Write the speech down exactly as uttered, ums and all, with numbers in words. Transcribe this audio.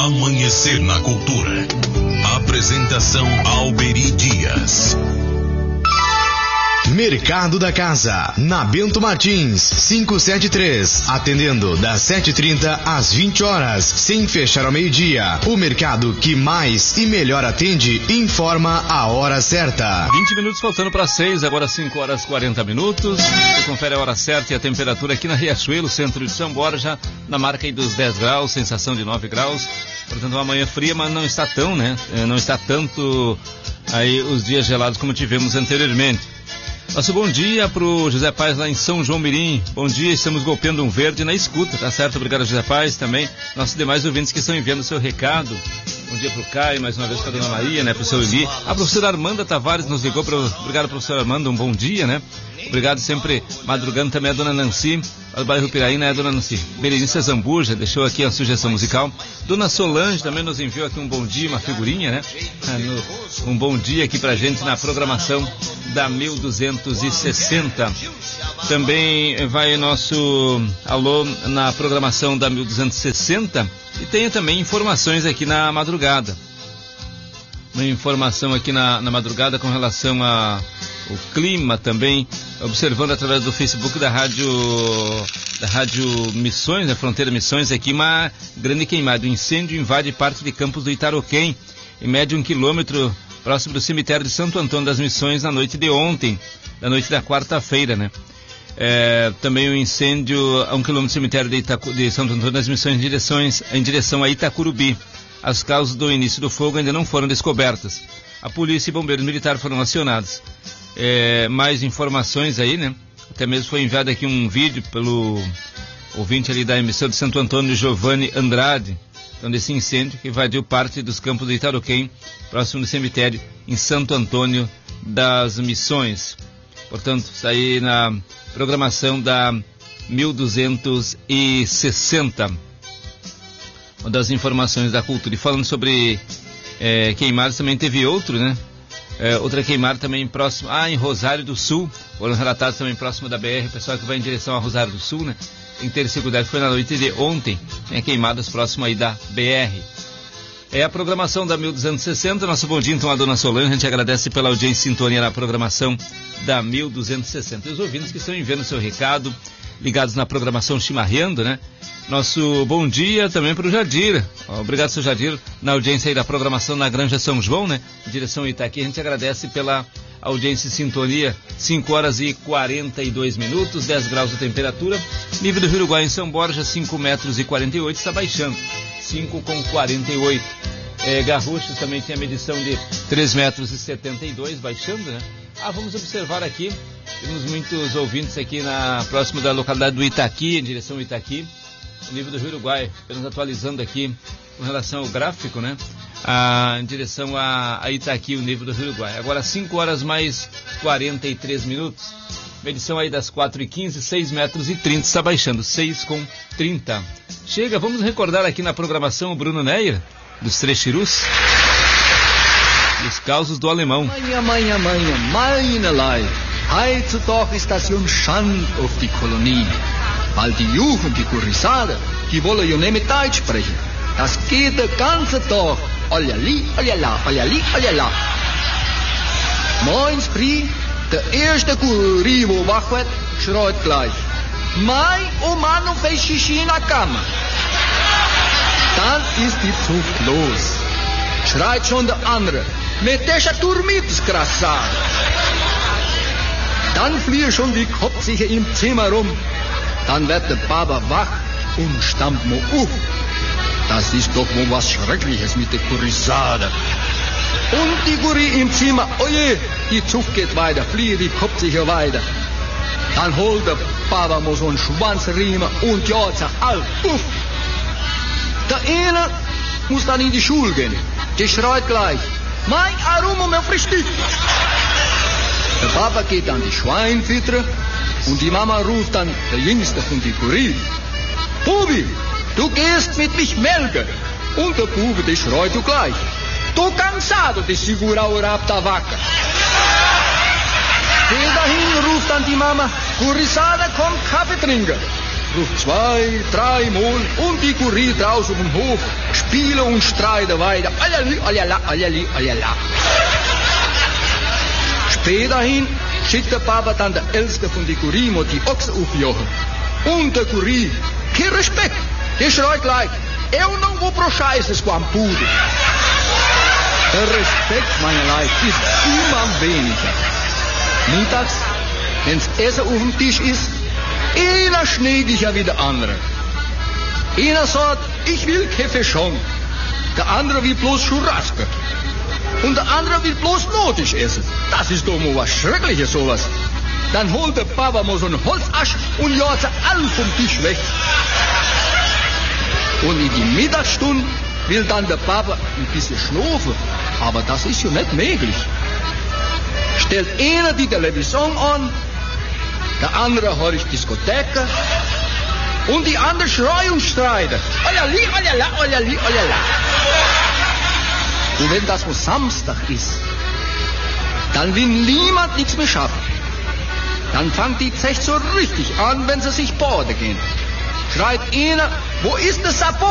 Amanhecer na Cultura. Apresentação Alberi Dias. Mercado da Casa, na Bento Martins, quinhentos e setenta e três, atendendo das sete e trinta às vinte horas, sem fechar ao meio-dia. O mercado que mais e melhor atende informa a hora certa. vinte minutos faltando para seis, agora cinco horas e quarenta minutos. Você confere a hora certa e a temperatura aqui na Riachuelo, centro de São Borja, na marca aí dos dez graus, sensação de nove graus. Portanto, uma manhã fria, mas não está tão, né? Não está tanto aí os dias gelados como tivemos anteriormente. Nosso bom dia pro José Paz lá em São João Mirim. Bom dia, estamos golpeando um verde na escuta, tá certo? Obrigado, José Paz, também. Nossos demais ouvintes que estão enviando o seu recado. Bom dia pro Caio, mais uma vez pra Dona Maria, né? Pro seu Eli. A professora Armanda Tavares nos ligou. Pro... Obrigado, professora Armanda, um bom dia, né? Obrigado sempre, madrugando também a Dona Nancy, do bairro Piraí, né, Dona Nancy? Berenice Zambuja deixou aqui a sugestão musical. Dona Solange também nos enviou aqui um bom dia, uma figurinha, né? Um bom dia aqui pra gente na programação da mil duzentos e sessenta. Também vai nosso alô na programação da mil duzentos e sessenta e tem também informações aqui na madrugada. Uma informação aqui na, na madrugada com relação a o clima também, observando através do Facebook da rádio da rádio Missões, da Fronteira Missões, aqui uma grande queimada. O incêndio invade parte de Campos do Itaroquém, em média um quilômetro próximo do cemitério de Santo Antônio das Missões na noite de ontem, na noite da quarta-feira, né? É, também o incêndio a um quilômetro do cemitério de, Itacu, de Santo Antônio das Missões em, direções, em direção a Itacurubi. As causas do início do fogo ainda não foram descobertas. A polícia e bombeiros militares foram acionados. É, mais informações aí, né? Até mesmo foi enviado aqui um vídeo pelo ouvinte ali da emissão de Santo Antônio, Giovanni Andrade, então desse incêndio que invadiu parte dos Campos do Itaroquém, próximo do cemitério em Santo Antônio das Missões. Portanto, isso aí na programação da mil duzentos e sessenta. Uma das informações da cultura. E falando sobre é, queimadas, também teve outro, né? É, outra queimada também próximo, ah, em Rosário do Sul, foram relatados também próximo da B R, pessoal que vai em direção a Rosário do Sul, né? Em ter seguridade, foi na noite de ontem, tem queimadas próximo aí da B R. É a programação da mil duzentos e sessenta, nosso bom dia então a Dona Solange, a gente agradece pela audiência e sintonia na programação da mil duzentos e sessenta. E os ouvintes que estão enviando seu recado, ligados na programação Chimarrendo, né? Nosso bom dia também para o Jadir. Obrigado, seu Jadir, na audiência aí da programação na Granja São João, né? Em direção a Itaqui, a gente agradece pela audiência e sintonia. cinco horas e quarenta e dois minutos, dez graus de temperatura. Nível do Rio Uruguai em São Borja, cinco metros e quarenta e oito, está baixando. cinco com quarenta e oito. É, Garruchos também tem a medição de três metros e setenta e dois, baixando, né? Ah, vamos observar aqui. Temos muitos ouvintes aqui na próximo da localidade do Itaqui, em direção ao Itaqui. O nível do Rio Uruguai, apenas atualizando aqui com relação ao gráfico, né? Ah, em direção a, a Itaqui, o nível do Rio Uruguai. Agora cinco horas mais quarenta e três minutos. Medição aí das quatro e quinze, seis metros e trinta, está baixando, seis com trinta. Chega, vamos recordar aqui na programação o Bruno Neyer, dos Três Chirus. E os causos do alemão. Manha, manha, manha, meine Leid. Heutzutage ist das ja ein Schand auf die Kolonie. Weil die Jugend, die Kurisade, die wollen ja nicht mit Deutsch sprechen. Das geht den ganzen Tag. Oljali, oljala, oljali, oljala. Morgens früh, der erste Kurie, wo wach wird, schreit gleich. Mai, oh Mann, auf welche China Kammer. Dann ist die Zucht los. Schreit schon der andere. Mit der Turmitis krassar. Dann fliehen schon die Kopfsicher im Zimmer rum. Dann wird der Papa wach und stammt mal auf. Das ist doch wohl was Schreckliches mit der Kurisade. Und die Kurie im Zimmer, oje, die Zucht geht weiter, fliehe die Kopfsicher weiter. Dann holt der Papa mal so einen Schwanzriemen und ja, sagt, all, uff. Der eine muss dann in die Schule gehen. Der schreit gleich, mein Arum mein Frühstück. Der Papa geht an die Schwein füttern und die Mama ruft dann der Jüngste von die Kurie. Bubi, du gehst mit mich melken. Und der Bube, der schreit du gleich. Tô cansado de segurar o rabo da vaca. Geh dahin, ruft dann die Mama, Kurisade, komm Kaffee trinken. ruft zwei, dreimal und die Kurie draußen auf dem Hof spielen und streiten weiter. Alali, alala, alali, alala. Späterhin schickt der Papa dann der Älteste von die Kurie mit die Ochsen aufjochen. Und der Kurie, kein Respekt, der schreit gleich, eu não vou pro Scheißes com Pudel. Der Respekt, meine Leute, ist immer weniger. Mittags, wenn's Essen auf dem Tisch ist, einer schnägiger wie der andere. Einer sagt, ich will Käfeschon. Der andere will bloß Churrasco. Und der andere will bloß Notisch essen. Das ist doch mal was Schreckliches, sowas. Dann holt der Papa mal so einen Holzasch und jagt sie alle vom Tisch weg. Und in die Mittagsstunde will dann der Papa ein bisschen schlafen. Aber das ist ja nicht möglich. Stellt einer die Television an, der andere hört Diskotheken und die andere schreien und streiten. Olali, olala, olali, olala. Und wenn das nur Samstag ist, dann will niemand nichts mehr schaffen. Dann fängt die Zecht so richtig an, wenn sie sich baden gehen. Schreit einer, wo ist der Sappo?